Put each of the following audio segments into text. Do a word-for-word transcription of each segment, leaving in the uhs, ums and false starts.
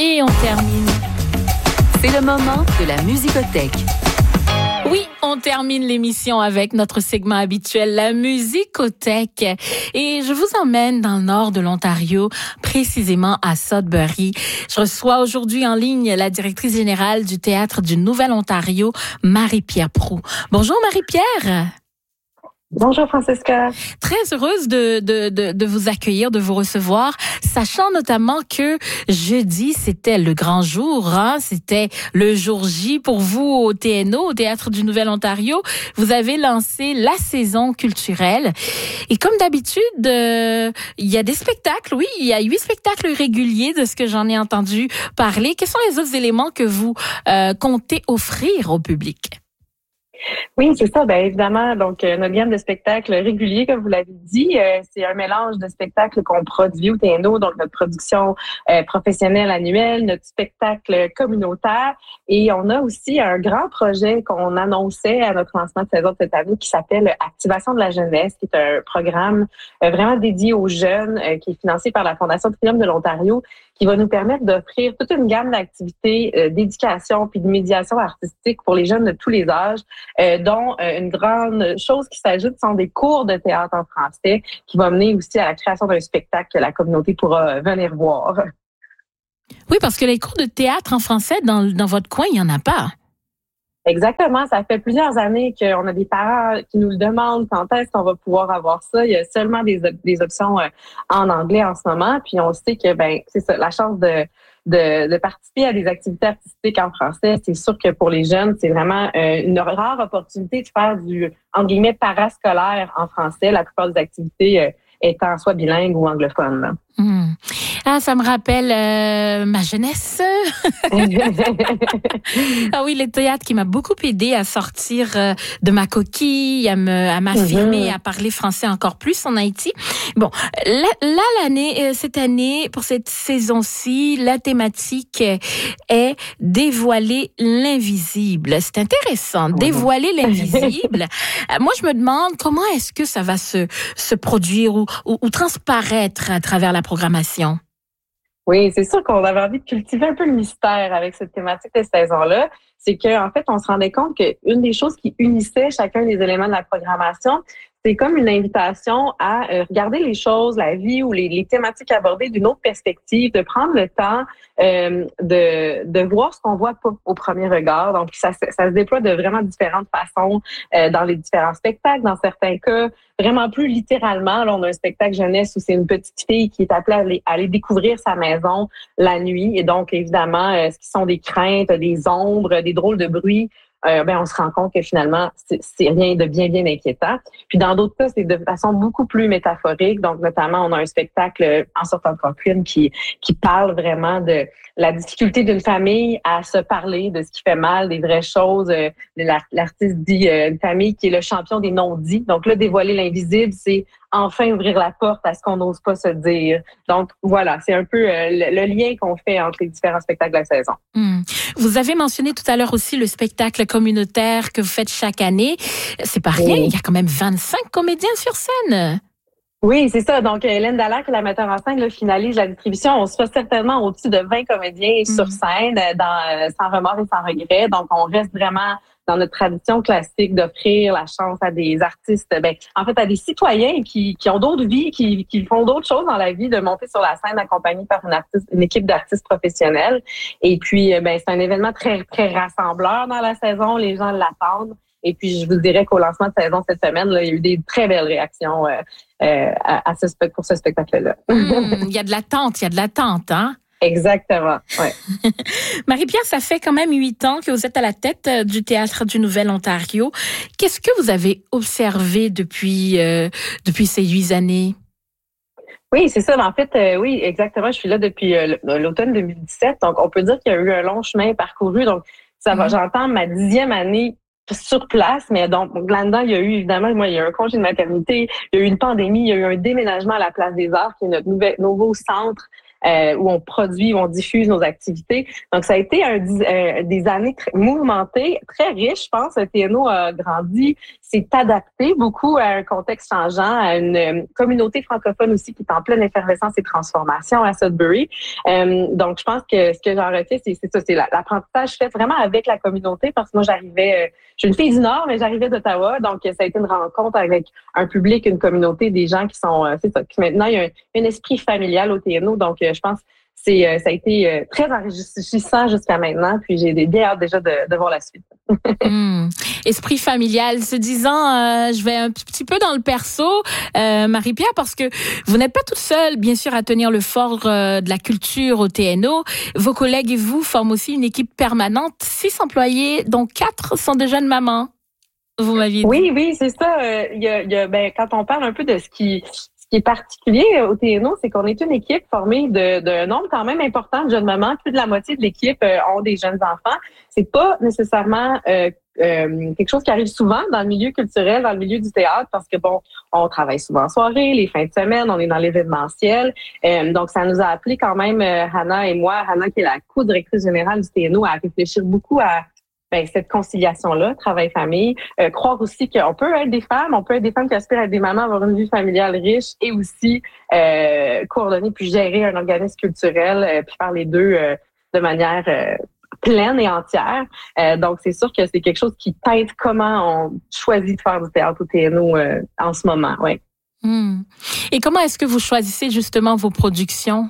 Et on termine. C'est le moment de la musicothèque. Oui, on termine l'émission avec notre segment habituel, la musicothèque. Et je vous emmène dans le nord de l'Ontario, précisément à Sudbury. Je reçois aujourd'hui en ligne la directrice générale du Théâtre du Nouvel-Ontario, Marie-Pierre Proulx. Bonjour Marie-Pierre. Bonjour Francesca. Très heureuse de, de, de, de vous accueillir, de vous recevoir, sachant notamment que jeudi, c'était le grand jour, hein? C'était le jour J pour vous au T N O, au Théâtre du Nouvel-Ontario. Vous avez lancé la saison culturelle. Et comme d'habitude, euh, il y a des spectacles, oui, il y a huit spectacles réguliers de ce que j'en ai entendu parler. Quels sont les autres éléments que vous euh, comptez offrir au public? Oui, c'est ça. Bien évidemment, donc euh, notre gamme de spectacles réguliers, comme vous l'avez dit, euh, c'est un mélange de spectacles qu'on produit au T N O, donc notre production euh, professionnelle annuelle, notre spectacle communautaire, et on a aussi un grand projet qu'on annonçait à notre lancement de saison de cette année qui s'appelle Activation de la jeunesse, qui est un programme euh, vraiment dédié aux jeunes, euh, qui est financé par la Fondation Trium de l'Ontario, qui va nous permettre d'offrir toute une gamme d'activités euh, d'éducation puis de médiation artistique pour les jeunes de tous les âges, euh, dont euh, une grande chose qui s'ajoute sont des cours de théâtre en français qui va mener aussi à la création d'un spectacle que la communauté pourra venir voir. Oui, parce que les cours de théâtre en français, dans, dans votre coin, il n'y en a pas. Exactement. Ça fait plusieurs années qu'on a des parents qui nous le demandent quand est-ce qu'on va pouvoir avoir ça. Il y a seulement des, des options en anglais en ce moment. Puis on sait que, ben, c'est ça, la chance de, de, de participer à des activités artistiques en français, c'est sûr que pour les jeunes, c'est vraiment une rare opportunité de faire du, entre guillemets, parascolaire en français. La plupart des activités étant soit bilingues ou anglophones. Mmh. Ah, ça me rappelle euh, ma jeunesse. Ah oui, le théâtre qui m'a beaucoup aidé à sortir euh, de ma coquille, à me, à m'affirmer, mmh. à parler français encore plus en Haïti. Bon, là, là l'année, euh, cette année, pour cette saison-ci, la thématique est dévoiler l'invisible. C'est intéressant, mmh. dévoiler l'invisible. Moi, je me demande comment est-ce que ça va se, se produire ou, ou, ou transparaître à travers la programmation. Oui, c'est sûr qu'on avait envie de cultiver un peu le mystère avec cette thématique de saison-là. C'est qu'en fait, on se rendait compte qu'une des choses qui unissait chacun des éléments de la programmation, c'est comme une invitation à regarder les choses, la vie ou les, les thématiques abordées d'une autre perspective, de prendre le temps euh, de, de voir ce qu'on voit pas au premier regard. Donc, ça, ça se déploie de vraiment différentes façons euh, dans les différents spectacles. Dans certains cas, vraiment plus littéralement. Là, on a un spectacle jeunesse où c'est une petite fille qui est appelée à aller, à aller découvrir sa maison la nuit. Et donc, évidemment, euh, ce qui sont des craintes, des ombres, des drôles de bruit, Euh, ben on se rend compte que finalement c'est, c'est rien de bien bien inquiétant. Puis dans d'autres cas c'est de façon beaucoup plus métaphorique. Donc notamment on a un spectacle En sortant de Cochrane qui qui parle vraiment de la difficulté d'une famille à se parler de ce qui fait mal, des vraies choses. Euh, l'artiste dit euh, une famille qui est le champion des non-dits. Donc là dévoiler l'invisible, c'est enfin ouvrir la porte à ce qu'on n'ose pas se dire. Donc voilà, c'est un peu euh, le, le lien qu'on fait entre les différents spectacles de la saison. Mmh. Vous avez mentionné tout à l'heure aussi le spectacle communautaire que vous faites chaque année. C'est pas rien, oui. Il y a quand même vingt-cinq comédiens sur scène. Oui, c'est ça. Donc, Hélène Dallaire, qui est la metteur en scène, là, finalise la distribution. On sera certainement au-dessus de vingt comédiens mmh. sur scène, dans, sans remords et sans regrets. Donc, on reste vraiment dans notre tradition classique d'offrir la chance à des artistes, ben, en fait, à des citoyens qui, qui ont d'autres vies, qui, qui font d'autres choses dans la vie, de monter sur la scène accompagnés par une artiste, une équipe d'artistes professionnels. Et puis, ben, c'est un événement très, très rassembleur dans la saison. Les gens l'attendent. Et puis, je vous dirais qu'au lancement de saison cette semaine, là, il y a eu des très belles réactions euh, euh, à, à ce, pour ce spectacle-là. Mmh, il y a de l'attente, il y a de l'attente, hein? Exactement, ouais. Marie-Pierre, ça fait quand même huit ans que vous êtes à la tête du Théâtre du Nouvel-Ontario. Qu'est-ce que vous avez observé depuis, euh, depuis ces huit années? Oui, c'est ça. En fait, euh, oui, exactement. Je suis là depuis euh, l'automne deux mille dix-sept. Donc, on peut dire qu'il y a eu un long chemin parcouru. Donc, ça va, mmh. j'entends ma dixième année sur place, mais donc là-dedans, il y a eu évidemment, moi, il y a eu un congé de maternité, il y a eu une pandémie, il y a eu un déménagement à la Place des Arts, qui est notre nouvel, nouveau centre euh, où on produit, où on diffuse nos activités. Donc, ça a été un, euh, des années très mouvementées, très riches, je pense. Le T N O a grandi, s'est adapté beaucoup à un contexte changeant, à une euh, communauté francophone aussi qui est en pleine effervescence et transformation à Sudbury. Euh, donc, je pense que ce que j'en retiens, c'est, c'est ça, c'est l'apprentissage fait vraiment avec la communauté, parce que moi, j'arrivais, euh, je suis une fille du Nord, mais j'arrivais d'Ottawa, donc ça a été une rencontre avec un public, une communauté, des gens qui sont, euh, c'est ça, qui maintenant, il y a un, un esprit familial au T N O, donc euh, je pense c'est euh, ça a été euh, très enrichissant jusqu'à maintenant, puis j'ai des bien hâte déjà de, de voir la suite. mmh. Esprit familial, se disant, euh, je vais un petit peu dans le perso, euh, Marie-Pierre, parce que vous n'êtes pas toute seule, bien sûr, à tenir le fort euh, de la culture au T N O. Vos collègues et vous forment aussi une équipe permanente, six employés, dont quatre sont de jeunes mamans. Vous m'aviez dit. Oui, oui, c'est ça. Euh, y a, y a, ben, quand on parle un peu de ce qui Ce qui est particulier au T N O, c'est qu'on est une équipe formée de, d'un nombre quand même important de jeunes mamans. Plus de la moitié de l'équipe euh, ont des jeunes enfants. C'est pas nécessairement euh, euh, quelque chose qui arrive souvent dans le milieu culturel, dans le milieu du théâtre, parce que bon, on travaille souvent en soirée, les fins de semaine, on est dans l'événementiel. Euh, donc, ça nous a appelé quand même, euh, Hannah et moi, Hannah qui est la co-directrice générale du T N O, à réfléchir beaucoup à ben, cette conciliation-là, travail-famille. Euh, croire aussi qu'on peut être des femmes, on peut être des femmes qui aspirent à être des mamans, avoir une vie familiale riche et aussi euh, coordonner puis gérer un organisme culturel, euh, puis faire les deux euh, de manière euh, pleine et entière. Euh, donc, c'est sûr que c'est quelque chose qui teinte comment on choisit de faire du théâtre au T N O euh, en ce moment. Ouais. Mmh. Et comment est-ce que vous choisissez justement vos productions?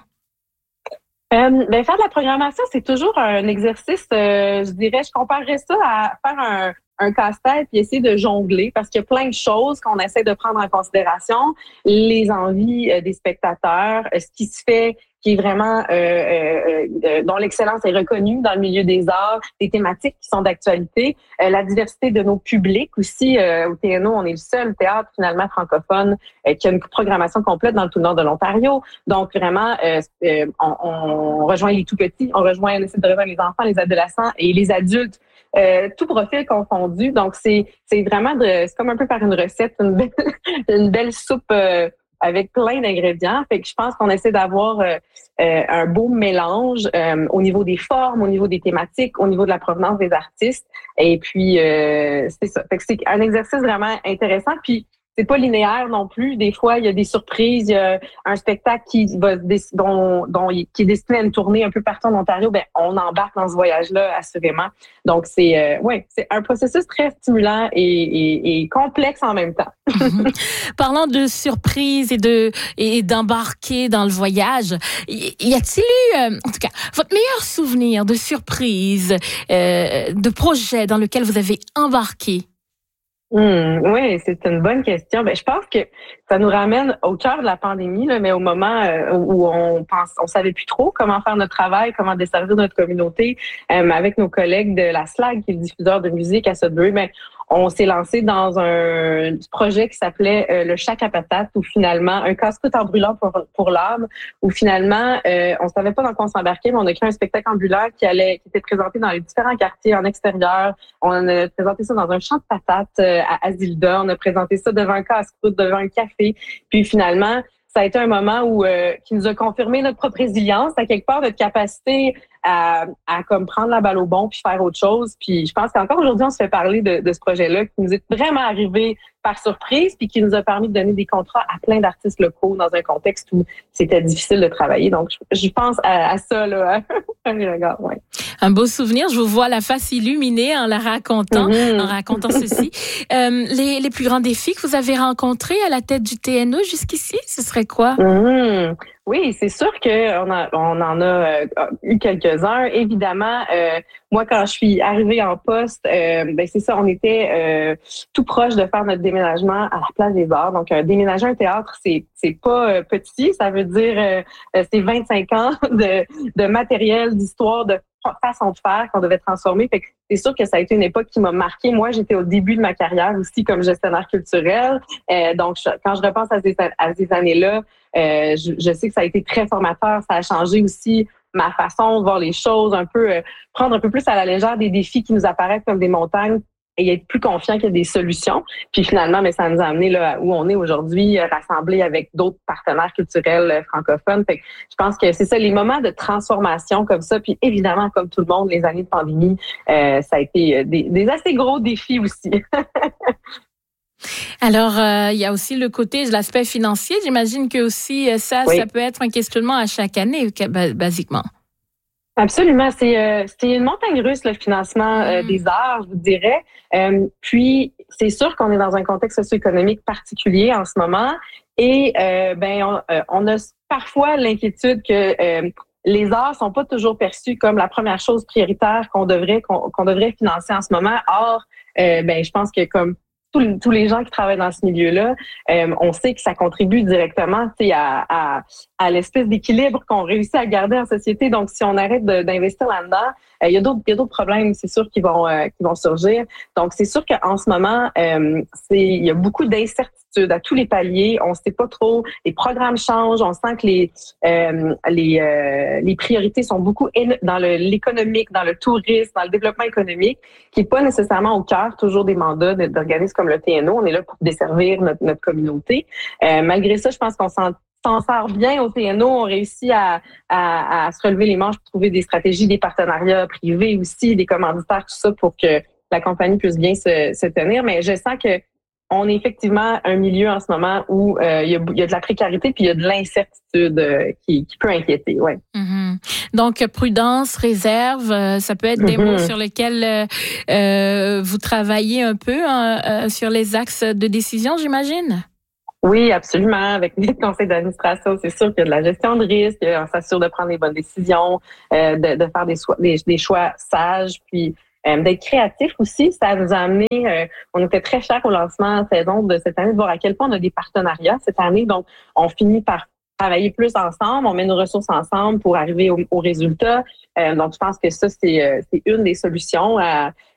Euh, ben, faire de la programmation, c'est toujours un exercice, euh, je dirais, je comparerais ça à faire un, un casse-tête puis essayer de jongler, parce qu'il y a plein de choses qu'on essaie de prendre en considération, les envies euh, des spectateurs, euh, ce qui se fait, qui est vraiment euh, euh, euh, dont l'excellence est reconnue dans le milieu des arts, des thématiques qui sont d'actualité, euh, la diversité de nos publics aussi. Euh, au T N O, on est le seul théâtre finalement francophone euh, qui a une programmation complète dans le tout nord de l'Ontario. Donc vraiment, euh, euh, on, on rejoint les tout petits, on rejoint, on essaie de rejoindre les enfants, les adolescents et les adultes. Euh, tout profil confondu. Donc, c'est c'est vraiment de, c'est comme un peu par une recette, une belle, une belle soupe euh, avec plein d'ingrédients. Fait que je pense qu'on essaie d'avoir euh, euh, un beau mélange euh, au niveau des formes, au niveau des thématiques, au niveau de la provenance des artistes. Et puis, euh, c'est ça. Fait que c'est un exercice vraiment intéressant. Puis, c'est pas linéaire non plus. Des fois, il y a des surprises. Il y a un spectacle qui va dont, dont qui est destiné à une tournée un peu partout en Ontario. Ben, on embarque dans ce voyage-là assurément. Donc, c'est euh, ouais, c'est un processus très stimulant et, et, et complexe en même temps. Mm-hmm. Parlant de surprises et de et d'embarquer dans le voyage, y a-t-il eu, euh, en tout cas, votre meilleur souvenir de surprise, euh, de projet dans lequel vous avez embarqué? Mmh, oui, c'est une bonne question. Ben, je pense que ça nous ramène au cœur de la pandémie, là, mais au moment euh, où on pense, on savait plus trop comment faire notre travail, comment desservir notre communauté, euh, avec nos collègues de la S L A G, qui est le diffuseur de musique à Sudbury. Ben, on s'est lancé dans un projet qui s'appelait euh, le Shack à patates, où finalement, un casse-croûte ambulant pour, pour l'âme, où finalement, euh, on savait pas dans quoi on s'embarquait, mais on a créé un spectacle ambulant qui allait, qui était présenté dans les différents quartiers en extérieur. On a présenté ça dans un champ de patates euh, à Asilda. On a présenté ça devant un casse-croûte, devant un café. Puis finalement, ça a été un moment où euh, qui nous a confirmé notre propre résilience, à quelque part notre capacité à, à comme prendre la balle au bon puis faire autre chose. Puis je pense qu'encore aujourd'hui, on se fait parler de, de ce projet-là qui nous est vraiment arrivé par surprise puis qui nous a permis de donner des contrats à plein d'artistes locaux dans un contexte où c'était difficile de travailler. Donc, je, je pense à, à ça, là. Regarde, ouais. Un beau souvenir. Je vous vois la face illuminée en la racontant, mm-hmm. en racontant ceci. Euh, les, les plus grands défis que vous avez rencontrés à la tête du T N O jusqu'ici, ce serait quoi? Mm-hmm. Oui, c'est sûr qu'on a, on en a euh, eu quelques-uns. Évidemment, euh, moi, quand je suis arrivée en poste, euh, ben c'est ça, on était euh, tout proche de faire notre déménagement à la Place des Arts. Donc, euh, déménager un théâtre, c'est c'est pas euh, petit. Ça veut dire euh, c'est vingt-cinq ans de, de matériel, d'histoire, de façon de faire qu'on devait transformer. Fait que c'est sûr que ça a été une époque qui m'a marquée. Moi, j'étais au début de ma carrière aussi comme gestionnaire culturel. Euh, donc, je, quand je repense à ces, à ces années-là, euh, je, je sais que ça a été très formateur. Ça a changé aussi ma façon de voir les choses, un peu euh, prendre un peu plus à la légère des défis qui nous apparaissent comme des montagnes, et être plus confiant qu'il y a des solutions. Puis finalement, mais ça nous a amené là où on est aujourd'hui, rassemblés avec d'autres partenaires culturels francophones. Fait que je pense que c'est ça, les moments de transformation comme ça. Puis évidemment, comme tout le monde, les années de pandémie, euh, ça a été des, des assez gros défis aussi. Alors, euh, il y a aussi le côté de l'aspect financier. J'imagine que aussi ça, oui. ça peut être un questionnement à chaque année, basiquement. Absolument. C'est, euh, c'est une montagne russe, le financement euh, mmh. des arts, je vous dirais. Euh, puis, c'est sûr qu'on est dans un contexte socio-économique particulier en ce moment. Et euh, ben, on, euh, on a parfois l'inquiétude que euh, les arts sont pas toujours perçus comme la première chose prioritaire qu'on devrait qu'on, qu'on devrait financer en ce moment. Or, euh, ben, je pense que comme tous, tous les gens qui travaillent dans ce milieu-là, euh, on sait que ça contribue directement, tu sais, à, à, à l'espèce d'équilibre qu'on réussit à garder en société. Donc, si on arrête de, d'investir là-dedans, euh, il y a d'autres, il y a d'autres problèmes, c'est sûr, qui vont, euh, qui vont surgir. Donc, c'est sûr qu'en ce moment, euh, c'est, il y a beaucoup d'incertitudes à tous les paliers. On ne sait pas trop. Les programmes changent. On sent que les, euh, les, euh, les priorités sont beaucoup dans le, l'économique, dans le tourisme, dans le développement économique, qui n'est pas nécessairement au cœur toujours des mandats d'organismes comme le T N O. On est là pour desservir notre, notre communauté. Euh, malgré ça, je pense qu'on s'en s'en sort bien au T N O, on réussit à, à, à se relever les manches pour trouver des stratégies, des partenariats privés aussi, des commanditaires, tout ça pour que la compagnie puisse bien se, se tenir. Mais je sens que on est effectivement un milieu en ce moment où euh, il y a, il y a de la précarité puis il y a de l'incertitude euh, qui, qui peut inquiéter. Ouais. Mm-hmm. Donc prudence, réserve, euh, ça peut être mm-hmm. des mots sur lesquels euh, vous travaillez un peu hein, euh, sur les axes de décision, j'imagine. Oui, absolument. Avec les conseils d'administration, c'est sûr qu'il y a de la gestion de risque, on s'assure de prendre les bonnes décisions, euh, de, de faire des, so- des, des choix sages, puis euh, d'être créatif aussi. Ça nous a amené, euh, on était très fiers au lancement en saison de cette année de voir à quel point on a des partenariats cette année. Donc, on finit par travailler plus ensemble, on met nos ressources ensemble pour arriver au, au résultat. Euh, donc, je pense que ça, c'est, c'est une des solutions à